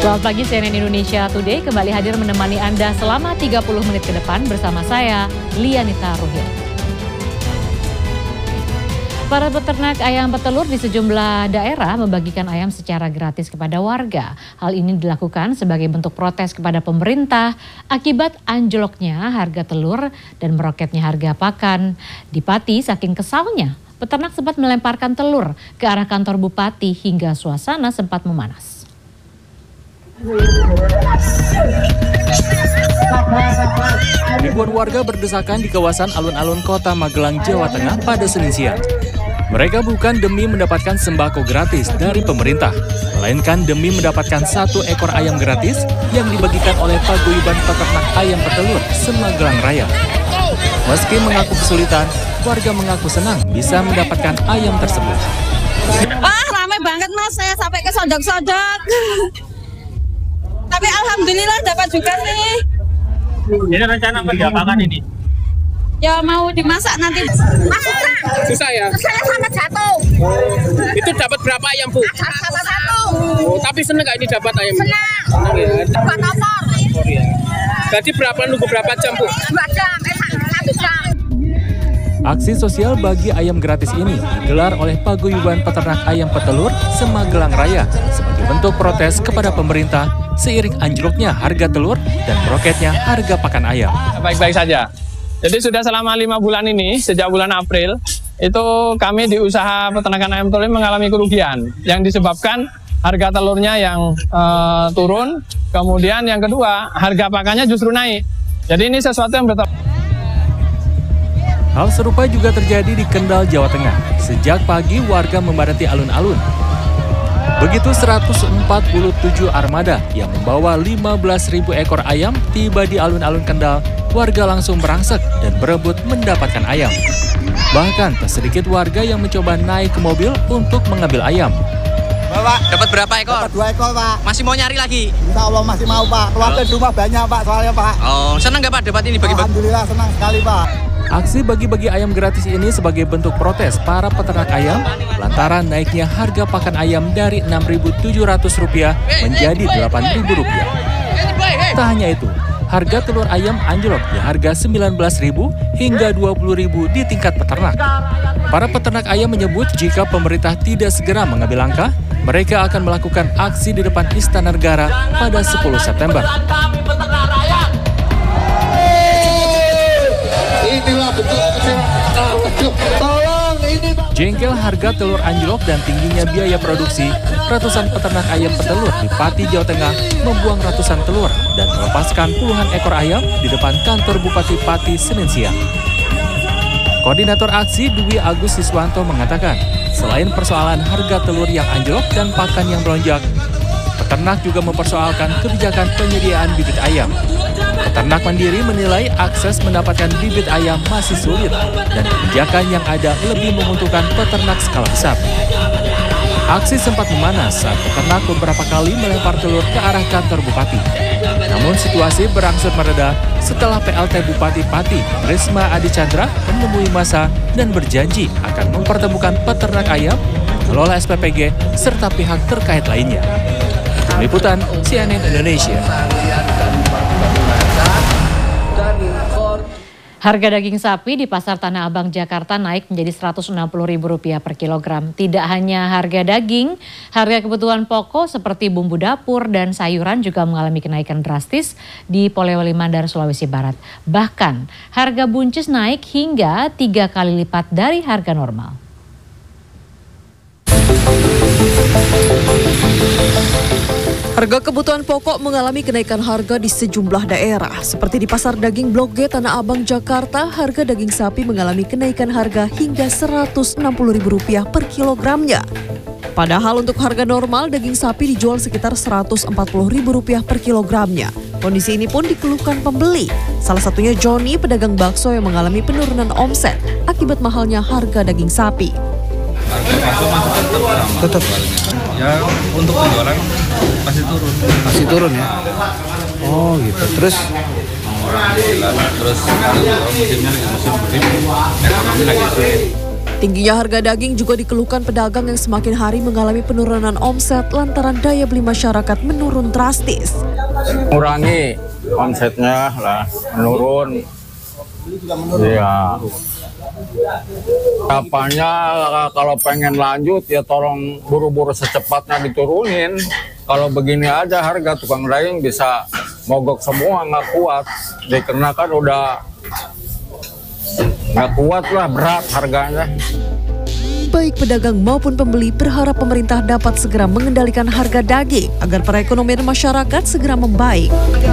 Selamat pagi, CNN Indonesia Today kembali hadir menemani Anda selama 30 menit ke depan bersama saya, Lianita Ruhil. Para peternak ayam petelur di sejumlah daerah membagikan ayam secara gratis kepada warga. Hal ini dilakukan sebagai bentuk protes kepada pemerintah akibat anjloknya harga telur dan meroketnya harga pakan. Di Pati, saking kesalnya, peternak sempat melemparkan telur ke arah kantor bupati hingga suasana sempat memanas. Ribuan warga berdesakan di kawasan alun-alun Kota Magelang, Jawa Tengah pada Senin siang. Mereka bukan demi mendapatkan sembako gratis dari pemerintah, melainkan demi mendapatkan 1 ekor ayam gratis yang dibagikan oleh Paguyuban Peternak Ayam Petelur Semagelang Raya. Meski mengaku kesulitan, warga mengaku senang bisa mendapatkan ayam tersebut. Wah, ramai banget Mas, saya sampai ke sodok-sodok. Tapi alhamdulillah dapat juga nih. Ini rencana apa diapakan ini? Ya mau dimasak nanti. Susah ya? Saya sampai jatuh. Itu dapat berapa ayam, Bu? Dapat 1. Oh, tapi seneng nggak ini dapat ayam? Senang. Ya. Dapat opor. Ya. Jadi nunggu berapa jam, Bu? 2 jam, 1 jam. Aksi sosial bagi ayam gratis ini digelar oleh Paguyuban Peternak Ayam Petelur Semagelang Raya sebagai bentuk protes kepada pemerintah seiring anjloknya harga telur dan meroketnya harga pakan ayam. Baik-baik saja. Jadi sudah selama 5 bulan ini, sejak bulan April, itu kami di usaha peternakan ayam telur mengalami kerugian yang disebabkan harga telurnya yang turun, kemudian yang kedua harga pakannya justru naik. Jadi ini sesuatu yang betul. Hal serupa juga terjadi di Kendal, Jawa Tengah. Sejak pagi warga memadati alun-alun. Begitu 147 armada yang membawa 15.000 ekor ayam tiba di alun-alun Kendal, warga langsung merangsek dan berebut mendapatkan ayam. Bahkan tak sedikit warga yang mencoba naik ke mobil untuk mengambil ayam. Pak, dapat berapa ekor? Dapat 2 ekor, Pak. Masih mau nyari lagi? Insya Allah masih mau, Pak. Keluarga di rumah banyak, Pak, soalnya, Pak. Oh, senang nggak Pak dapat ini bagi-bagi? Alhamdulillah senang sekali, Pak. Aksi bagi-bagi ayam gratis ini sebagai bentuk protes para peternak ayam lantaran naiknya harga pakan ayam dari Rp6.700 menjadi Rp8.000. Tak hanya itu, harga telur ayam anjlok di harga Rp19.000 hingga Rp20.000 di tingkat peternak. Para peternak ayam menyebut jika pemerintah tidak segera mengambil langkah, mereka akan melakukan aksi di depan Istana Negara pada 10 September. Jengkel harga telur anjlok dan tingginya biaya produksi, ratusan peternak ayam petelur di Pati, Jawa Tengah membuang ratusan telur dan melepaskan puluhan ekor ayam di depan kantor Bupati Pati Senin siang. Koordinator aksi Dwi Agus Siswanto mengatakan, selain persoalan harga telur yang anjlok dan pakan yang melonjak, peternak juga mempersoalkan kebijakan penyediaan bibit ayam. Peternak mandiri menilai akses mendapatkan bibit ayam masih sulit dan kebijakan yang ada lebih menguntungkan peternak skala besar. Aksi sempat memanas saat peternak beberapa kali melempar telur ke arah kantor bupati. Namun situasi berangsur mereda setelah PLT Bupati Pati, Risma Adi Chandra, menemui massa dan berjanji akan mempertemukan peternak ayam, pengelola SPPG, serta pihak terkait lainnya. Liputan CNN Indonesia. Harga daging sapi di Pasar Tanah Abang, Jakarta naik menjadi Rp160.000 per kilogram. Tidak hanya harga daging, harga kebutuhan pokok seperti bumbu dapur dan sayuran juga mengalami kenaikan drastis di Polewali Mandar, Sulawesi Barat. Bahkan harga buncis naik hingga 3 kali lipat dari harga normal. Harga kebutuhan pokok mengalami kenaikan harga di sejumlah daerah. Seperti di Pasar Daging Blok G Tanah Abang, Jakarta, harga daging sapi mengalami kenaikan harga hingga Rp160.000 per kilogramnya. Padahal untuk harga normal, daging sapi dijual sekitar Rp140.000 per kilogramnya. Kondisi ini pun dikeluhkan pembeli. Salah satunya Joni, pedagang bakso yang mengalami penurunan omset akibat mahalnya harga daging sapi. Tetap ya, untuk penjualan pasti turun ya. Oh gitu. Terus Terus musim ekonomi lagi sulit. Tingginya harga daging juga dikeluhkan pedagang yang semakin hari mengalami penurunan omset lantaran daya beli masyarakat menurun drastis. Kurangi omsetnya lah, menurun. Iya. Kapannya kalau pengen lanjut ya tolong buru-buru secepatnya diturunin. Kalau begini aja harga tukang daging bisa mogok semua, nggak kuat. Dikarenakan udah nggak kuat lah, berat harganya. Baik pedagang maupun pembeli berharap pemerintah dapat segera mengendalikan harga daging agar perekonomian masyarakat segera membaik.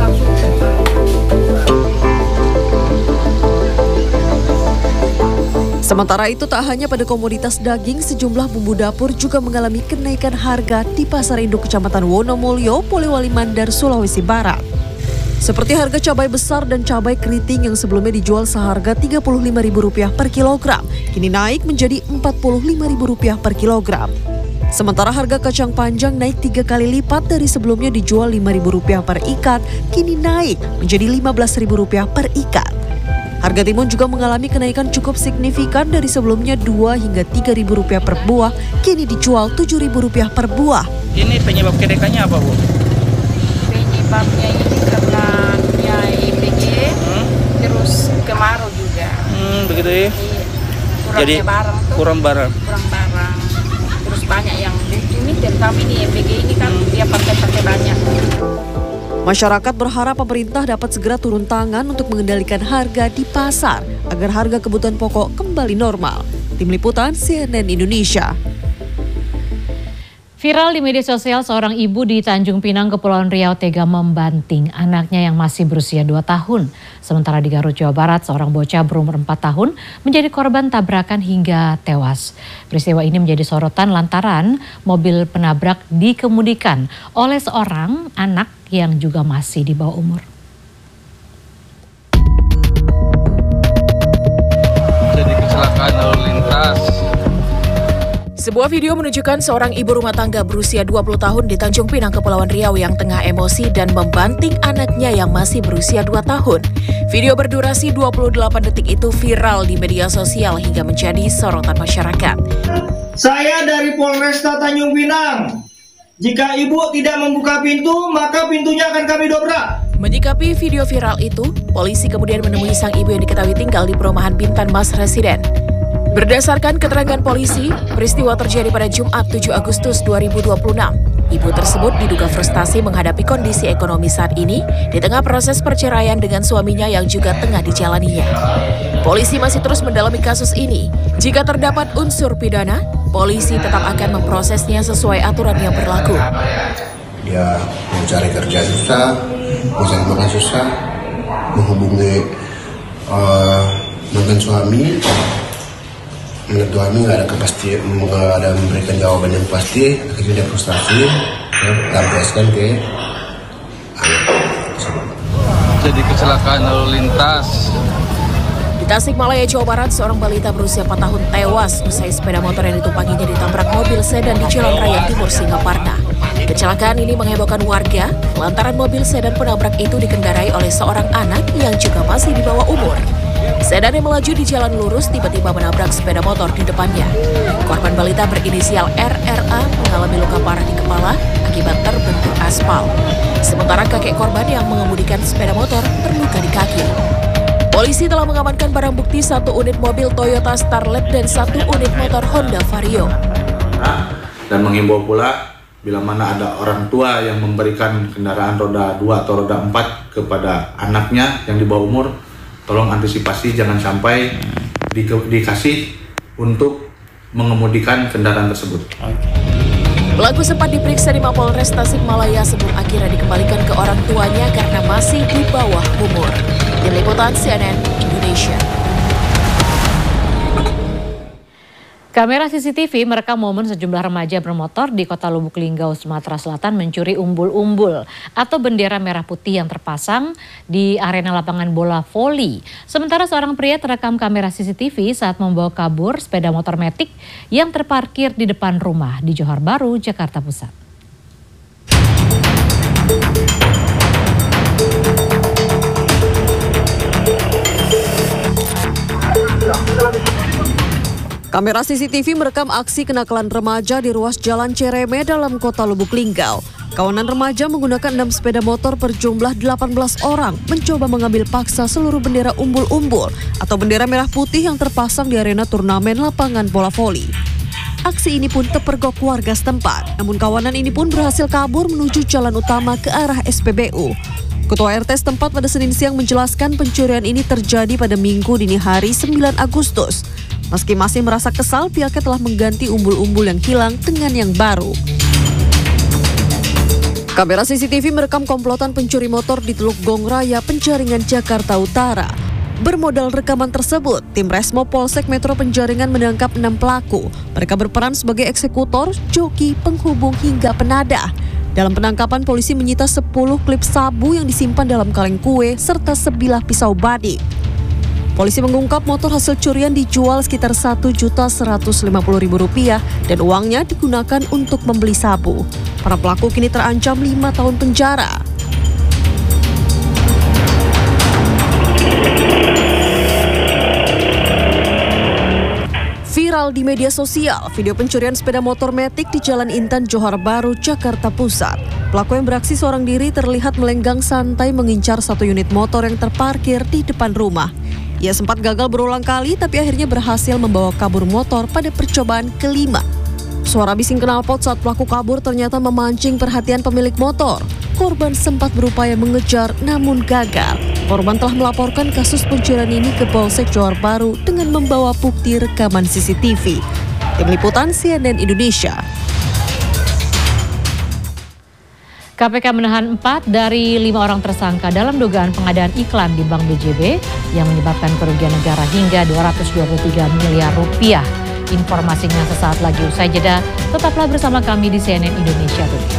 Sementara itu tak hanya pada komoditas daging, sejumlah bumbu dapur juga mengalami kenaikan harga di Pasar Induk Kecamatan Wonomulyo, Polewali Mandar, Sulawesi Barat. Seperti harga cabai besar dan cabai keriting yang sebelumnya dijual seharga Rp35.000 per kilogram, kini naik menjadi Rp45.000 per kilogram. Sementara harga kacang panjang naik 3 kali lipat dari sebelumnya dijual Rp5.000 per ikat, kini naik menjadi Rp15.000 per ikat. Harga timun juga mengalami kenaikan cukup signifikan dari sebelumnya Rp2 hingga Rp3.000 per buah, kini dijual Rp7.000 per buah. Ini penyebab kenaikannya apa, Bu? Penyebabnya ini karena IPG, terus kemarau juga. Begitu ya? Jadi kurang barang. Terus banyak yang ini, tapi ini IPG ini kan dia pakai banyak. Masyarakat berharap pemerintah dapat segera turun tangan untuk mengendalikan harga di pasar agar harga kebutuhan pokok kembali normal. Tim Liputan CNN Indonesia. Viral di media sosial, seorang ibu di Tanjung Pinang, Kepulauan Riau tega membanting anaknya yang masih berusia 2 tahun. Sementara di Garut, Jawa Barat, seorang bocah berumur 4 tahun menjadi korban tabrakan hingga tewas. Peristiwa ini menjadi sorotan lantaran mobil penabrak dikemudikan oleh seorang anak yang juga masih di bawah umur. Jadi kecelakaan lalu lintas. Sebuah video menunjukkan seorang ibu rumah tangga berusia 20 tahun di Tanjung Pinang, Kepulauan Riau yang tengah emosi dan membanting anaknya yang masih berusia 2 tahun. Video berdurasi 28 detik itu viral di media sosial hingga menjadi sorotan masyarakat. Saya dari Polresta Tanjung Pinang. Jika ibu tidak membuka pintu, maka pintunya akan kami dobrak. Menyikapi video viral itu, polisi kemudian menemui sang ibu yang diketahui tinggal di perumahan Bintan Mas Residen. Berdasarkan keterangan polisi, peristiwa terjadi pada Jumat 7 Agustus 2026. Ibu tersebut diduga frustasi menghadapi kondisi ekonomi saat ini di tengah proses perceraian dengan suaminya yang juga tengah dijalaninya. Polisi masih terus mendalami kasus ini. Jika terdapat unsur pidana, polisi tetap akan memprosesnya sesuai aturan yang berlaku. Dia mencari kerja susah, mencari makan susah, menghubungi mantan suami. Menurut suami nggak ada kepastian, nggak ada memberikan jawaban yang pasti, akhirnya dia frustasi, lampiaskan ke anak tersebut. Jadi kecelakaan lalu lintas. Di Tasikmalaya, Jawa Barat, seorang balita berusia 4 tahun tewas usai sepeda motor yang ditumpanginya ditabrak mobil sedan di Jalan Raya Timur, Singaparna. Kecelakaan ini menghebohkan warga lantaran mobil sedan penabrak itu dikendarai oleh seorang anak yang juga masih di bawah umur. Sedan yang melaju di jalan lurus tiba-tiba menabrak sepeda motor di depannya. Korban balita berinisial RRA mengalami luka parah di kepala akibat terbentur aspal. Sementara kakek korban yang mengemudikan sepeda motor terluka di kaki. Polisi telah mengamankan barang bukti 1 unit mobil Toyota Starlet dan 1 unit motor Honda Vario. Dan menghimbau pula bila mana ada orang tua yang memberikan kendaraan roda 2 atau roda 4 kepada anaknya yang di bawah umur, tolong antisipasi jangan sampai dikasih untuk mengemudikan kendaraan tersebut. Pelaku sempat diperiksa di Mapolres Tasikmalaya sebelum akhirnya dikembalikan ke orang tuanya karena masih di bawah umur. Tim Liputan CNN Indonesia. Kamera CCTV merekam momen sejumlah remaja bermotor di Kota Lubuk Linggau, Sumatera Selatan mencuri umbul-umbul atau bendera merah putih yang terpasang di arena lapangan bola voli. Sementara seorang pria terekam kamera CCTV saat membawa kabur sepeda motor Matic yang terparkir di depan rumah di Johar Baru, Jakarta Pusat. Kamera CCTV merekam aksi kenakalan remaja di ruas Jalan Cereme dalam kota Lubuk Linggau. Kawanan remaja menggunakan 6 sepeda motor berjumlah 18 orang mencoba mengambil paksa seluruh bendera umbul-umbul atau bendera merah putih yang terpasang di arena turnamen lapangan bola voli. Aksi ini pun terpergok warga setempat, namun kawanan ini pun berhasil kabur menuju jalan utama ke arah SPBU. Ketua RT setempat pada Senin siang menjelaskan pencurian ini terjadi pada Minggu dini hari 9 Agustus. Meski masih merasa kesal, pihaknya telah mengganti umbul-umbul yang hilang dengan yang baru. Kamera CCTV merekam komplotan pencuri motor di Teluk Gong Raya, Penjaringan, Jakarta Utara. Bermodal rekaman tersebut, tim Resmo Polsek Metro Penjaringan menangkap 6 pelaku. Mereka berperan sebagai eksekutor, joki, penghubung hingga penadah. Dalam penangkapan, polisi menyita 10 klip sabu yang disimpan dalam kaleng kue serta sebilah pisau badik. Polisi mengungkap motor hasil curian dijual sekitar Rp1.150.000 dan uangnya digunakan untuk membeli sabu. Para pelaku kini terancam 5 tahun penjara. Viral di media sosial, video pencurian sepeda motor Matic di Jalan Intan, Johar Baru, Jakarta Pusat. Pelaku yang beraksi seorang diri terlihat melenggang santai mengincar satu unit motor yang terparkir di depan rumah. Ia sempat gagal berulang kali tapi akhirnya berhasil membawa kabur motor pada percobaan kelima. Suara bising knalpot saat pelaku kabur ternyata memancing perhatian pemilik motor. Korban sempat berupaya mengejar namun gagal. Korban telah melaporkan kasus pencurian ini ke Polsek Johar Baru dengan membawa bukti rekaman CCTV. Tim Liputan CNN Indonesia. KPK menahan 4 dari 5 orang tersangka dalam dugaan pengadaan iklan di Bank BJB yang menyebabkan kerugian negara hingga Rp223 miliar. Informasinya sesaat lagi usai jeda. Tetaplah bersama kami di CNN Indonesia Today.